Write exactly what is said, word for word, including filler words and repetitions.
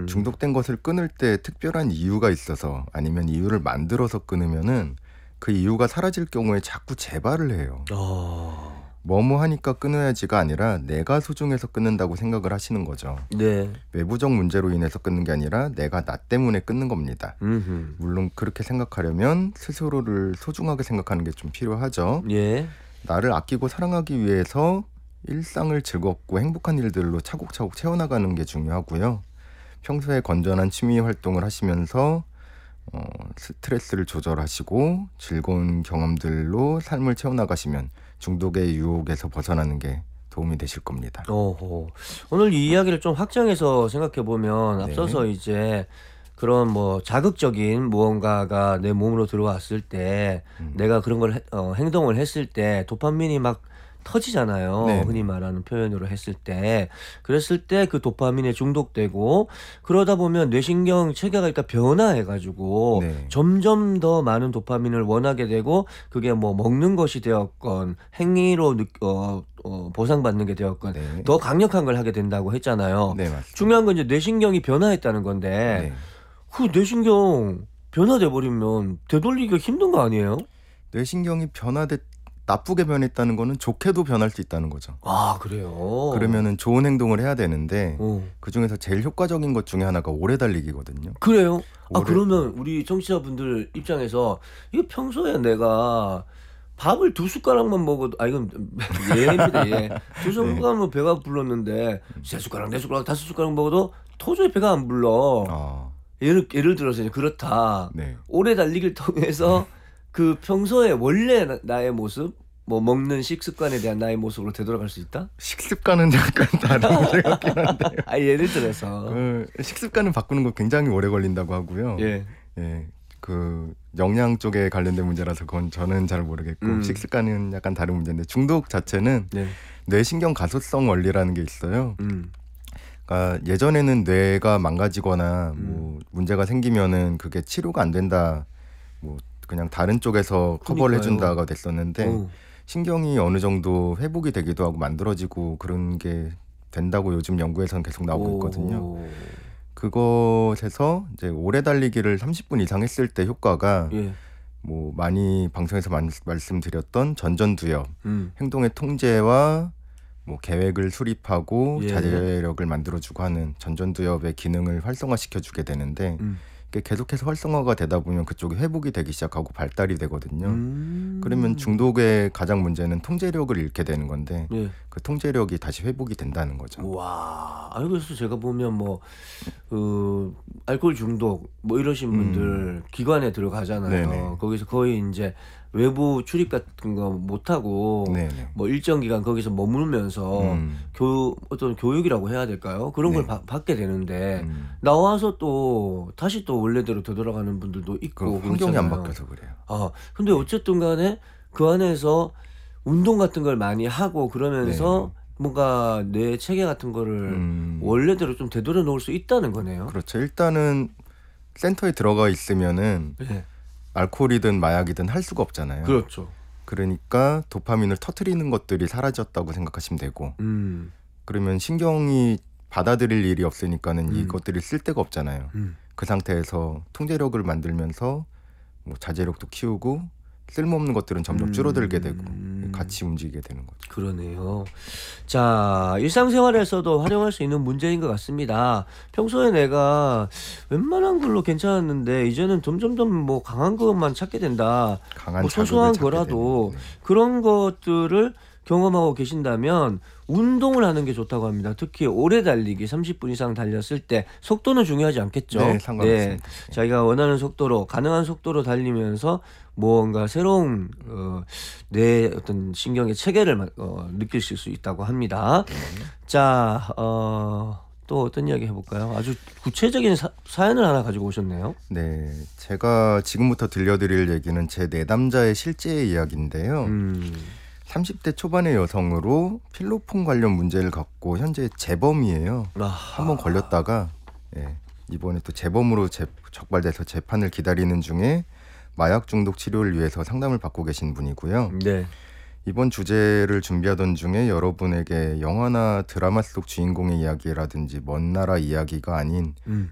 음. 중독된 것을 끊을 때 특별한 이유가 있어서 아니면 이유를 만들어서 끊으면은 그 이유가 사라질 경우에 자꾸 재발을 해요. 어. 뭐뭐 하니까 끊어야지가 아니라 내가 소중해서 끊는다고 생각을 하시는 거죠. 네. 외부적 문제로 인해서 끊는 게 아니라 내가 나 때문에 끊는 겁니다. 음흠. 물론 그렇게 생각하려면 스스로를 소중하게 생각하는 게 좀 필요하죠. 예. 나를 아끼고 사랑하기 위해서 일상을 즐겁고 행복한 일들로 차곡차곡 채워나가는 게 중요하고요. 평소에 건전한 취미 활동을 하시면서 어, 스트레스를 조절하시고 즐거운 경험들로 삶을 채워나가시면 중독의 유혹에서 벗어나는 게 도움이 되실 겁니다. 오호. 오늘 이 이야기를 좀 확장해서 생각해 보면 네. 앞서서 이제 그런 뭐 자극적인 무언가가 내 몸으로 들어왔을 때 음. 내가 그런 걸 해- 어, 행동을 했을 때 도파민이 막 터지잖아요. 네네. 흔히 말하는 표현으로 했을 때. 그랬을 때 그 도파민에 중독되고 그러다 보면 뇌신경 체계가 일단 변화해가지고 네. 점점 더 많은 도파민을 원하게 되고 그게 뭐 먹는 것이 되었건 행위로 느, 어, 어, 보상받는 게 되었건 네. 더 강력한 걸 하게 된다고 했잖아요. 네, 맞습니다. 중요한 건 이제 뇌신경이 변화했다는 건데 네. 그 뇌신경 변화돼 버리면 되돌리기가 힘든 거 아니에요? 뇌신경이 변화됐 나쁘게 변했다는 거는 좋게도 변할 수 있다는 거죠. 아 그래요? 그러면은 좋은 행동을 해야 되는데 어. 그 중에서 제일 효과적인 것 중에 하나가 오래 달리기거든요. 그래요? 아 오래- 그러면 우리 청취자분들 입장에서 이거 평소에 내가 밥을 두 숟가락만 먹어도 아 이건 예입니다. 예. 두 숟가락만 배가 불렀는데 세 숟가락 네 숟가락 다섯 숟가락 먹어도 도저히 배가 안 불러. 아, 예를 예를 들어서 이제 그렇다. 네. 오래 달리기를 통해서 그 평소에 원래 나, 나의 모습, 뭐 먹는 식습관에 대한 나의 모습으로 되돌아갈 수 있다? 식습관은 약간 다른 문제 같긴 한데 아 예를 들어서 그 식습관을 바꾸는 거 굉장히 오래 걸린다고 하고요. 예. 예, 그 영양 쪽에 관련된 문제라서 그건 저는 잘 모르겠고 음. 식습관은 약간 다른 문제인데 중독 자체는 네. 뇌신경 가소성 원리라는 게 있어요. 음. 그러니까 예전에는 뇌가 망가지거나 음. 뭐 문제가 생기면은 그게 치료가 안 된다, 뭐 그냥 다른 쪽에서 커버를 그러니까요. 해준다가 됐었는데 어. 신경이 어느 정도 회복이 되기도 하고 만들어지고 그런 게 된다고 요즘 연구에서는 계속 나오고 있거든요. 오. 그것에서 이제 오래 달리기를 삼십 분 이상 했을 때 효과가 예. 뭐 많이 방송에서 만- 말씀드렸던 전전두엽, 음. 행동의 통제와 뭐 계획을 수립하고 예. 자제력을 만들어주고 하는 전전두엽의 기능을 활성화시켜주게 되는데 음. 그게 계속해서 활성화가 되다 보면 그쪽이 회복이 되기 시작하고 발달이 되거든요. 음. 그러면 중독의 가장 문제는 통제력을 잃게 되는 건데 예. 그 통제력이 다시 회복이 된다는 거죠. 와. 아니 그래서 제가 보면 뭐 그 알코올 중독 뭐 이러신 분들 기관에 들어가잖아요. 음. 네네. 거기서 거의 이제 외부 출입 같은 거 못 하고 네네. 뭐 일정 기간 거기서 머물면서 음. 교 어떤 교육이라고 해야 될까요? 그런 걸 네. 받- 받게 되는데 음. 나와서 또 다시 또 원래대로 되돌아가는 분들도 그 있고 환경이 안 그렇잖아요. 바뀌어서 그래요. 아 근데 어쨌든 간에 그 안에서 운동 같은 걸 많이 하고 그러면서 뭔가 뇌 체계 같은 거를 음. 원래대로 좀 되돌려 놓을 수 있다는 거네요. 그렇죠. 일단은 센터에 들어가 있으면은 예. 알코올이든 마약이든 할 수가 없잖아요. 그렇죠. 그러니까 도파민을 터트리는 것들이 사라졌다고 생각하시면 되고 음. 그러면 신경이 받아들일 일이 없으니까는 음. 이것들이 쓸 데가 없잖아요. 음. 그 상태에서 통제력을 만들면서 뭐 자제력도 키우고 쓸모없는 것들은 점점 줄어들게 되고 음. 같이 움직이게 되는 거죠. 그러네요. 자, 일상생활에서도 활용할 수 있는 문제인 것 같습니다. 평소에 내가 웬만한 걸로 괜찮았는데 이제는 점점점 뭐 강한 것만 찾게 된다. 강한 뭐 자극을 소소한 찾게 거라도 되는, 네. 그런 것들을 경험하고 계신다면 운동을 하는 게 좋다고 합니다. 특히 오래 달리기 삼십 분 이상 달렸을 때 속도는 중요하지 않겠죠? 네, 상관없습니다. 자기가 원하는 속도로 가능한 속도로 달리면서 무언가 새로운 어, 내 어떤 신경의 체계를 마- 어, 느끼실 수 있다고 합니다. 자, 어, 또 어떤 이야기 해볼까요? 아주 구체적인 사, 사연을 하나 가지고 오셨네요. 네, 제가 지금부터 들려드릴 얘기는 제 내담자의 실제 이야기인데요. 음, 삼십 대 초반의 여성으로 필로폰 관련 문제를 갖고 현재 재범이에요. 아, 한번 걸렸다가 예, 이번에 또 재범으로 재, 적발돼서 재판을 기다리는 중에 마약 중독 치료를 위해서 상담을 받고 계신 분이고요. 네, 이번 주제를 준비하던 중에 여러분에게 영화나 드라마 속 주인공의 이야기라든지 먼 나라 이야기가 아닌 음,